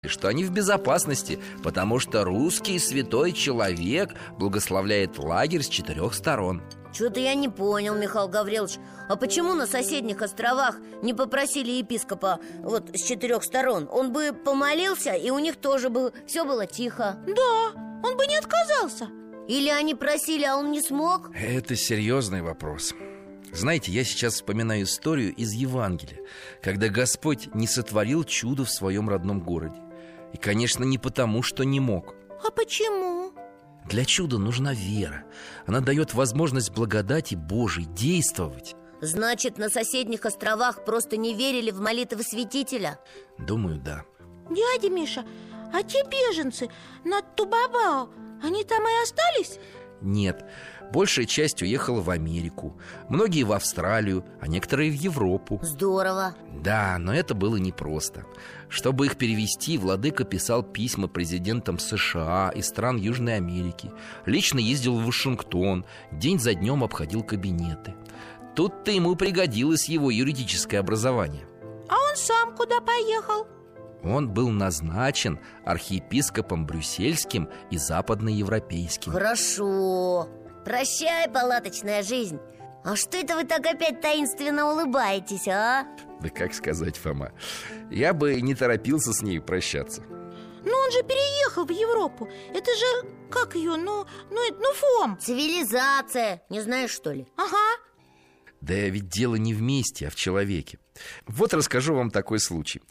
что они в безопасности, потому что русский святой человек благословляет лагерь с 4 сторон. Что-то я не понял, Михаил Гаврилович. А почему на соседних островах не попросили епископа вот с 4 сторон? Он бы помолился, и у них тоже бы все было тихо. Да, он бы не отказался. Или они просили, а он не смог? Это серьезный вопрос. Знаете, я сейчас вспоминаю историю из Евангелия, когда Господь не сотворил чудо в своем родном городе. И, конечно, не потому, что не мог. А почему? Для чуда нужна вера. Она дает возможность благодати Божией действовать. Значит, на соседних островах просто не верили в молитвы святителя? Думаю, да. Дядя Миша, а те беженцы над Тубабао, они там и остались? Нет, большая часть уехала в Америку, многие в Австралию, а некоторые в Европу. Здорово. Да, но это было непросто. Чтобы их перевести, владыка писал письма президентам США и стран Южной Америки. Лично ездил в Вашингтон, день за днем обходил кабинеты. Тут-то ему пригодилось его юридическое образование. А он сам куда поехал? Он был назначен архиепископом брюссельским и западноевропейским. Хорошо. Прощай, палаточная жизнь. А что это вы так опять таинственно улыбаетесь, а? Да как сказать, Фома, я бы не торопился с ней прощаться. Ну он же переехал в Европу. Это же, как ее, Фом. Цивилизация, не знаешь, что ли? Ага. Да ведь дело не в месте, а в человеке. Вот расскажу вам такой случай.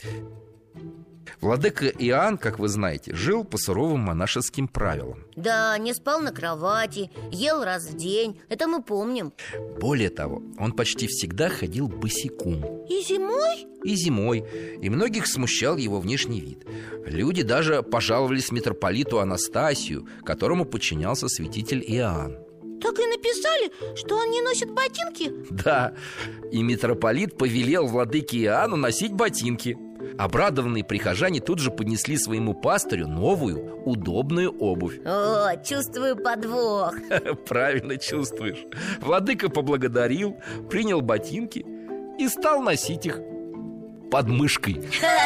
Владыка Иоанн, как вы знаете, жил по суровым монашеским правилам. Да, не спал на кровати, ел раз в день, это мы помним. Более того, он почти всегда ходил босиком. И зимой? И зимой. И многих смущал его внешний вид. Люди даже пожаловались митрополиту Анастасию, которому подчинялся святитель Иоанн. Так и написали, что он не носит ботинки? Да, и митрополит повелел владыке Иоанну носить ботинки. Обрадованные прихожане тут же поднесли своему пастырю новую, удобную обувь. О, чувствую подвох. Правильно чувствуешь. Владыка поблагодарил, принял ботинки и стал носить их под мышкой.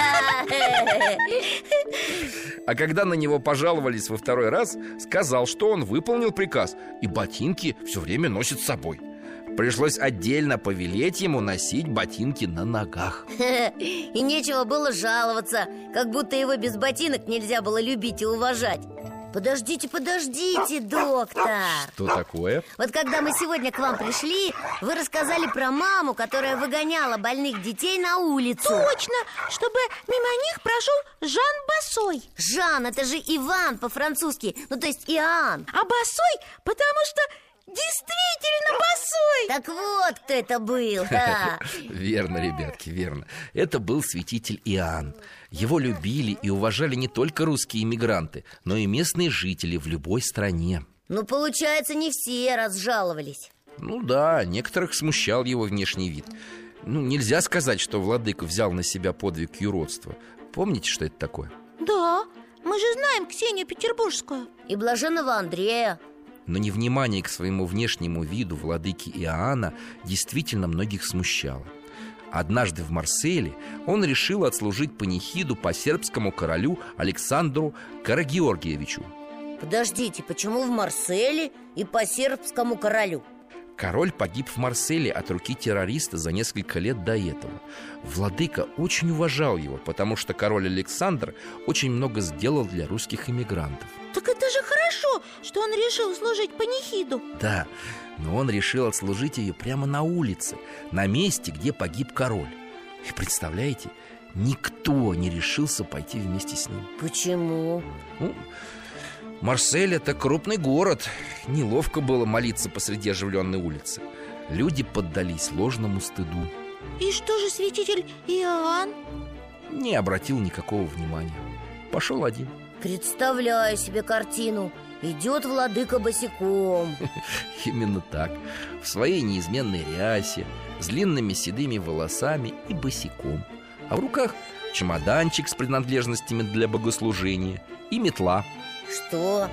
А когда на него пожаловались во второй раз, сказал, что он выполнил приказ и ботинки все время носит с собой. Пришлось отдельно повелеть ему носить ботинки на ногах. И нечего было жаловаться, как будто его без ботинок нельзя было любить и уважать. Подождите, доктор. Что такое? Вот когда мы сегодня к вам пришли, вы рассказали про маму, которая выгоняла больных детей на улицу. Точно, чтобы мимо них прошел Жан босой. Жан, это же Иван по-французски, ну то есть Иоанн. А босой, потому что действительно босой. Так вот, кто это был, да. Верно, ребятки, верно. Это был святитель Иоанн. Его любили и уважали не только русские иммигранты, но и местные жители в любой стране. Ну, получается, не все разжаловались. Ну да, некоторых смущал его внешний вид. Ну, нельзя сказать, что владыка взял на себя подвиг юродства. Помните, что это такое? Да, мы же знаем Ксению Петербургскую и блаженного Андрея. Но невнимание к своему внешнему виду владыки Иоанна действительно многих смущало. Однажды в Марселе он решил отслужить панихиду по сербскому королю Александру Карагеоргиевичу. Подождите, почему в Марселе и по сербскому королю? Король погиб в Марселе от руки террориста за несколько лет до этого. Владыка очень уважал его, потому что король Александр очень много сделал для русских эмигрантов. Так это же хорошо, что он решил служить панихиду. Да, но он решил отслужить ее прямо на улице, на месте, где погиб король. И представляете, никто не решился пойти вместе с ним. Почему? Марсель — это крупный город. Неловко было молиться посреди оживленной улицы. Люди поддались ложному стыду. И что же святитель Иоанн? Не обратил никакого внимания. Пошел один. Представляю себе картину. Идет владыка босиком. Именно так. В своей неизменной рясе, с длинными седыми волосами и босиком. А в руках чемоданчик с принадлежностями для богослужения и метла. Что?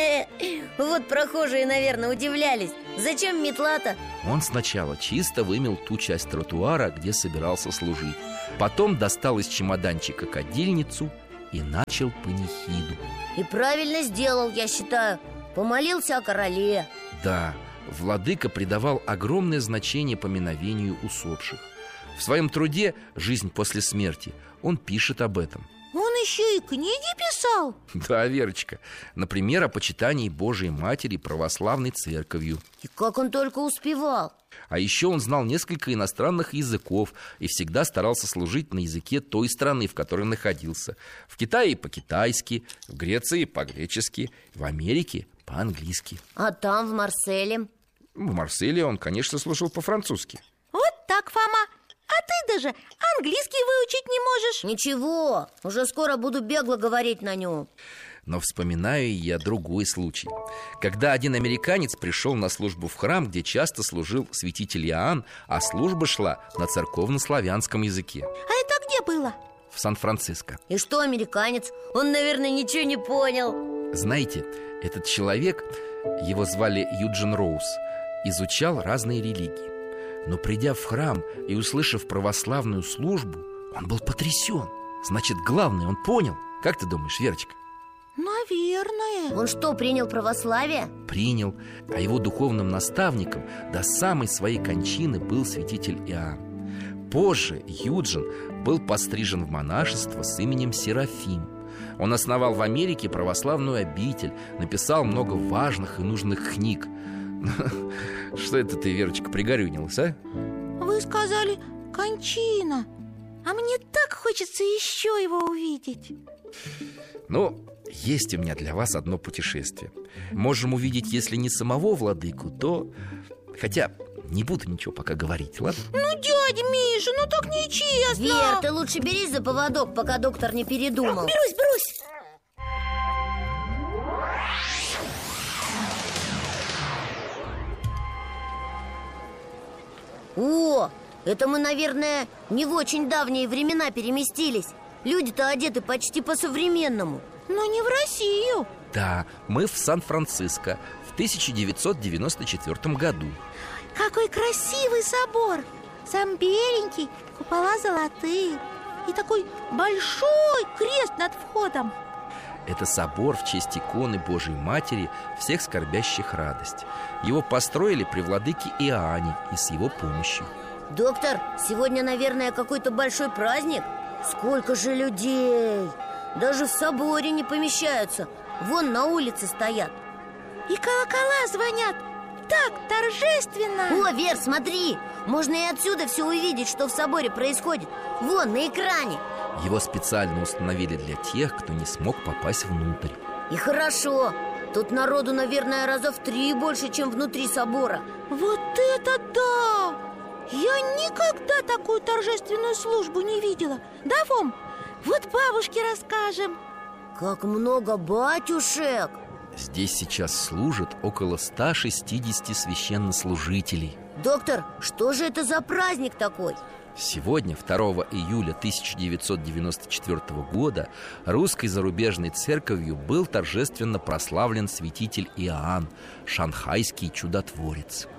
Вот прохожие, наверное, удивлялись. Зачем метла-то? Он сначала чисто вымел ту часть тротуара, где собирался служить. Потом достал из чемоданчика кадильницу и начал панихиду. И правильно сделал, я считаю. Помолился о короле. Да, владыка придавал огромное значение поминовению усопших. В своем труде «Жизнь после смерти» он пишет об этом. Он еще и книги писал? Да, Верочка. Например, о почитании Божией Матери православной церковью. И как он только успевал. А еще он знал несколько иностранных языков и всегда старался служить на языке той страны, в которой находился. В Китае по-китайски, в Греции по-гречески, в Америке по-английски. А там, в Марселе? В Марселе он, конечно, слушал по-французски. Вот так, Фома. А ты даже английский выучить не можешь. Ничего, уже скоро буду бегло говорить на нем. Но вспоминаю я другой случай. Когда один американец пришел на службу в храм, где часто служил святитель Иоанн, а служба шла на церковно-славянском языке. А это где было? В Сан-Франциско. И что американец? Он, наверное, ничего не понял. Знаете, этот человек, его звали Юджин Роуз, изучал разные религии. Но придя в храм и услышав православную службу, он был потрясен. Значит, главное он понял. Как ты думаешь, Верочка? Наверное. Он что, принял православие? Принял. А его духовным наставником до самой своей кончины был святитель Иоанн. Позже Юджин был пострижен в монашество с именем Серафим. Он основал в Америке православную обитель, написал много важных и нужных книг. Что это ты, Верочка, пригорюнилась, а? Вы сказали кончина. А мне так хочется еще его увидеть. Ну, есть у меня для вас одно путешествие. Можем увидеть, если не самого владыку, то... Хотя не буду ничего пока говорить, ладно? Ну, дядя Миша, ну так нечестно. Вер, ты лучше берись за поводок, пока доктор не передумал. Берусь. О, это мы, наверное, не в очень давние времена переместились. Люди-то одеты почти по-современному. Но не в Россию. Да, мы в Сан-Франциско в 1994 году. Какой красивый собор. Сам беленький, купола золотые. И такой большой крест над входом. Это собор в честь иконы Божией Матери всех скорбящих радость. Его построили при владыке Иоанне и с его помощью. Доктор, сегодня, наверное, какой-то большой праздник. Сколько же людей! Даже в соборе не помещаются. Вон на улице стоят. И колокола звонят. Так торжественно. О, Вер, смотри! Можно и отсюда все увидеть, что в соборе происходит. Вон, на экране. Его специально установили для тех, кто не смог попасть внутрь. И хорошо. Тут народу, наверное, раза в 3 больше, чем внутри собора. Вот это да! Я никогда такую торжественную службу не видела. Да, Фом? Вот бабушке расскажем. Как много батюшек! Здесь сейчас служат около 160 священнослужителей. Доктор, что же это за праздник такой? Сегодня, 2 июля 1994 года, русской зарубежной церковью был торжественно прославлен святитель Иоанн, шанхайский чудотворец.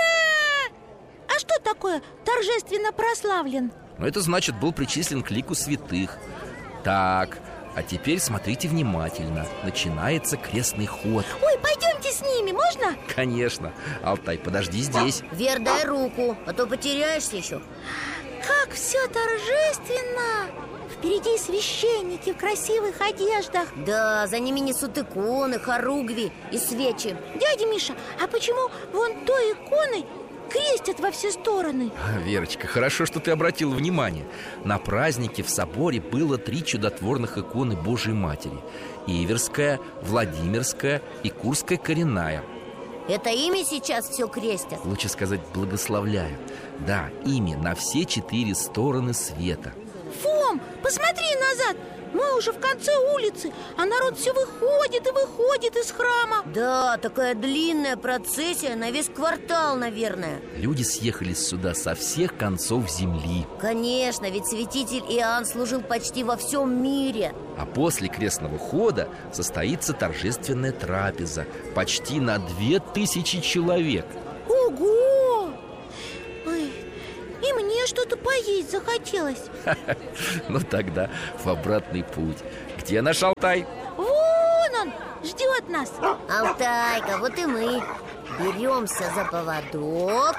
А что такое торжественно прославлен? Но это значит, был причислен к лику святых. Так, а теперь смотрите внимательно. Начинается крестный ход. Ой, пойдемте с ними, можно? Конечно. Алтай, подожди здесь. Вер, дай руку, а то потеряешься еще. Как все торжественно! Впереди священники в красивых одеждах. Да, за ними несут иконы, хоругви и свечи. Дядя Миша, а почему вон той иконой крестят во все стороны? Верочка, хорошо, что ты обратила внимание. На празднике в соборе было 3 чудотворных иконы Божией Матери: Иверская, Владимирская и Курская коренная. Это ими сейчас все крестят? Лучше сказать, благословляют. Да, ими на все 4 стороны света. Фом, посмотри назад. Мы уже в конце улицы, а народ все выходит и выходит из храма. Да, такая длинная процессия на весь квартал, наверное. Люди съехались сюда со всех концов земли. Конечно, ведь святитель Иоанн служил почти во всем мире. А после крестного хода состоится торжественная трапеза почти на 2000 человек. Ого! Ой, и мне что-то поесть захотелось. Ну тогда в обратный путь. К Где наш Алтай? Вон он, ждет нас. Алтайка, вот и мы. Беремся за поводок.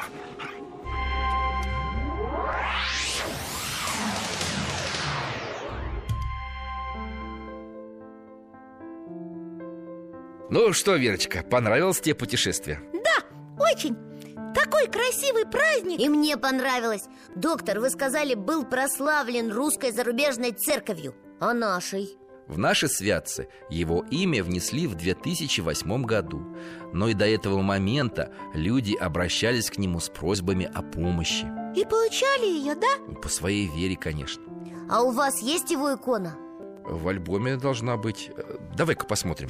Ну что, Верочка, понравилось тебе путешествие? Да, очень. Такой красивый праздник. И мне понравилось. Доктор, вы сказали, был прославлен русской зарубежной церковью. А нашей? В наши святцы его имя внесли в 2008 году. Но и до этого момента люди обращались к нему с просьбами о помощи. И получали ее, да? По своей вере, конечно. А у вас есть его икона? В альбоме должна быть. Давай-ка посмотрим.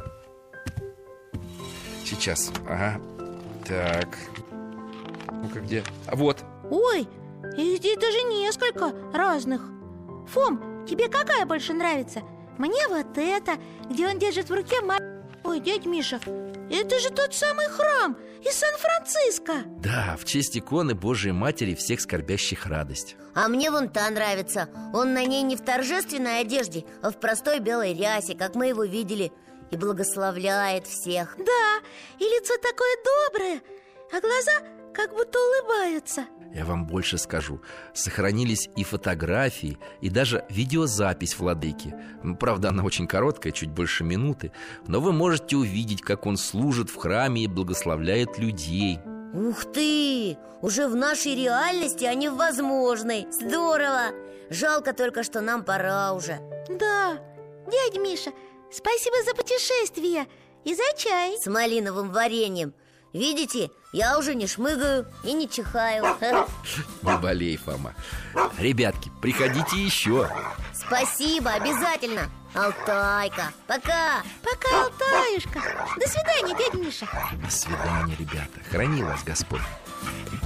Сейчас, ага. Так. Ну-ка, где? А вот. Ой, их здесь даже несколько разных. Фом, тебе какая больше нравится? Мне вот эта, где он держит в руке Ой, дядя Миша, это же тот самый храм из Сан-Франциско. Да, в честь иконы Божией Матери всех скорбящих радость. А мне вон та нравится. Он на ней не в торжественной одежде, а в простой белой рясе, как мы его видели. И благословляет всех. Да, и лицо такое доброе, а глаза как будто улыбаются. Я вам больше скажу. Сохранились и фотографии, и даже видеозапись владыки. Правда, она очень короткая, чуть больше минуты. Но вы можете увидеть, как он служит в храме и благословляет людей. Ух ты! Уже в нашей реальности, а не в возможной. Здорово! Жалко только, что нам пора уже. Да, дядя Миша, спасибо за путешествие и за чай с малиновым вареньем. Видите, я уже не шмыгаю и не чихаю. Не болей, Фома. Ребятки, приходите еще. Спасибо, обязательно. Алтайка, пока. Пока, Алтаюшка. До свидания, дядя Миша. До свидания, ребята. Храни вас Господь.